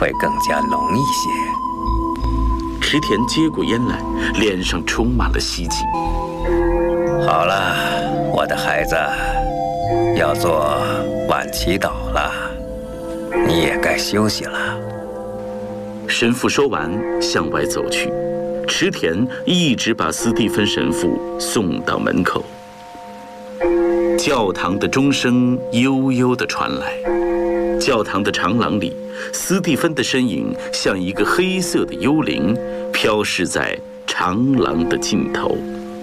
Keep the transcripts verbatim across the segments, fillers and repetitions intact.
会更加浓一些。 池田接过烟来，脸上充满了希冀。 好了，我的孩子，要做晚祈祷了，你也该休息了。 神父说完，向外走去。池田一直把斯蒂芬神父送到门口。教堂的钟声悠悠地传来，教堂的长廊里，斯蒂芬的身影像一个黑色的幽灵，飘逝在长廊的尽头。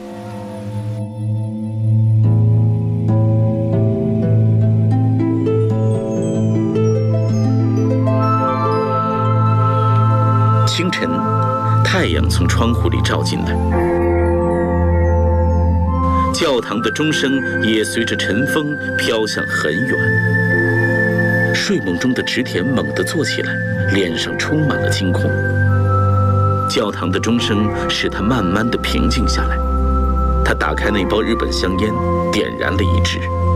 清晨，太阳从窗户里照进来，教堂的钟声也随着晨风飘向很远。睡梦中的池田猛地坐起来，脸上充满了惊恐。教堂的钟声使他慢慢地平静下来。他打开那包日本香烟，点燃了一支。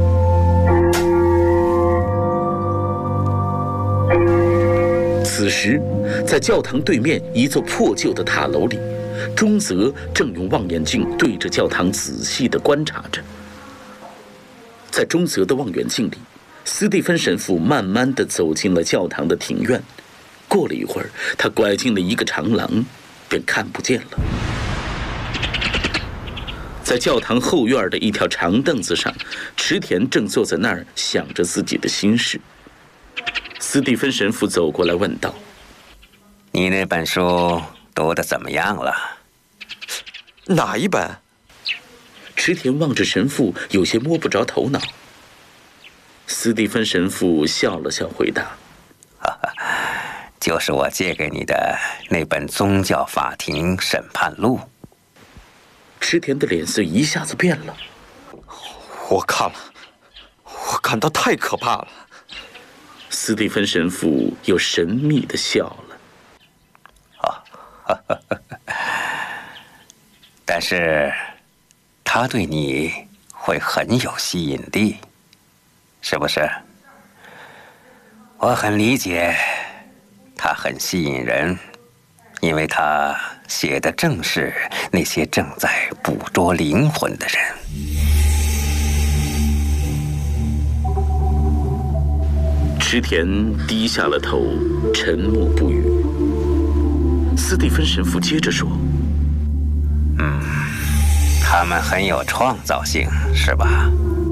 此时，在教堂对面一座破旧的塔楼里，中泽正用望远镜对着教堂仔细地观察着。在中泽的望远镜里，斯蒂芬神父慢慢地走进了教堂的庭院。过了一会儿，他拐进了一个长廊，便看不见了。在教堂后院的一条长凳子上，池田正坐在那儿想着自己的心事。斯蒂芬神父走过来问道：“ 你那本书读得怎么样了？”“ 哪一本？” 池田望着神父，有些摸不着头脑。斯蒂芬神父笑了笑，回答：“哈哈，就是我借给你的那本《宗教法庭审判录》。”池田的脸色一下子变了。 “我看了，我感到太可怕了。” 斯蒂芬神父又神秘地笑了。哦，但是他对你会很有吸引力，是不是？我很理解，他很吸引人，因为他写的正是那些正在捕捉灵魂的人。池田低下了头，沉默不语。斯蒂芬神父接着说：“嗯，他们很有创造性，是吧？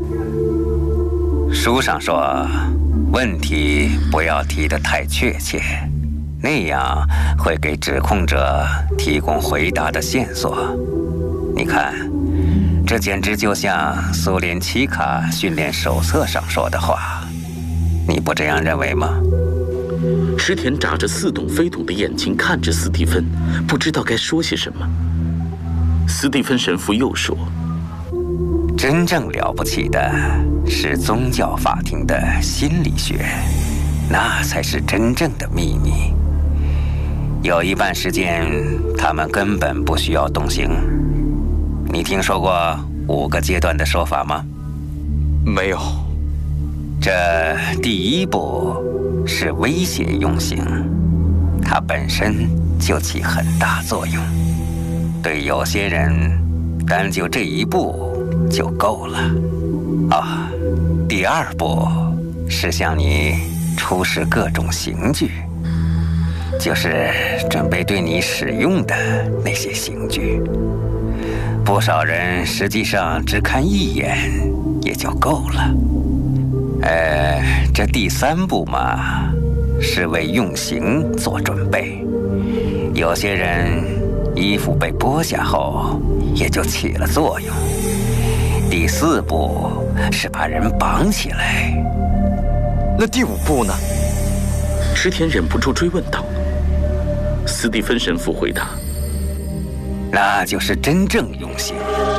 书上说，问题不要提得太确切，那样会给指控者提供回答的线索。你看，这简直就像苏联奇卡训练手册上说的话。你不这样认为吗？”池田眨着似懂非懂的眼睛看着斯蒂芬，不知道该说些什么。斯蒂芬神父又说：“真正了不起的是宗教法庭的心理学，那才是真正的秘密。有一半时间，他们根本不需要动刑。你听说过五个阶段的说法吗？”“ 没有。”“ 这第一步是威胁用刑，它本身就起很大作用。对有些人，单就这一步就够了。啊，第二步是向你出示各种刑具，就是准备对你使用的那些刑具。不少人实际上只看一眼也就够了。呃，这第三步嘛，是为用刑做准备。有些人衣服被剥下后，也就起了作用。第四步是把人绑起来。”“ 那第五步呢？” 池田忍不住追问道。斯蒂芬神父回答：“ 那就是真正用刑。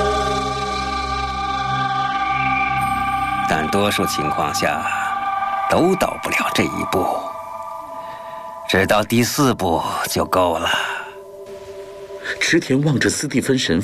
但多数情况下都到不了这一步，只到第四步就够了。” 池田望着斯蒂芬神父